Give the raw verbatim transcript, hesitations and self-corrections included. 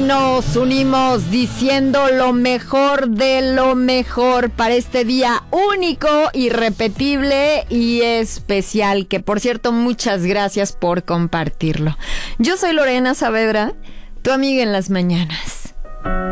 nos unimos diciendo lo mejor de lo mejor para este día único, irrepetible y especial, que por cierto, muchas gracias por compartirlo. Yo soy Lorena Saavedra, tu amiga en las mañanas.